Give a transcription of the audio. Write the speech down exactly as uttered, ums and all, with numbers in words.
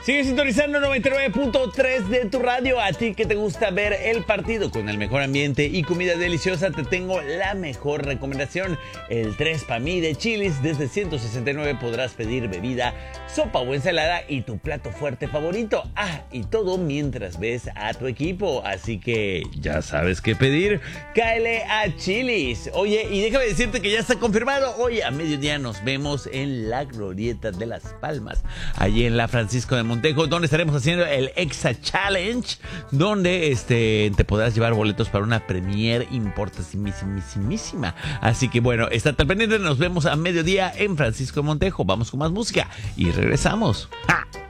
Sigue sintonizando noventa y nueve punto tres de tu radio. A ti que te gusta ver el partido con el mejor ambiente y comida deliciosa, te tengo la mejor recomendación. El tres pa' mí de Chili's. Desde ciento sesenta y nueve podrás pedir bebida, sopa o ensalada y tu plato fuerte favorito. Ah, y todo mientras ves a tu equipo. Así que ya sabes qué pedir. Cáele a Chili's. Oye, y déjame decirte que ya está confirmado. Hoy a mediodía nos vemos en la Glorieta de Las Palmas, allí en la Francisco de Montejo, donde estaremos haciendo el Exa Challenge, donde este, te podrás llevar boletos para una premiere importantísima. Así que bueno, estate al pendiente, nos vemos a mediodía en Francisco de Montejo. Vamos con más música y regresamos. ¡Ja!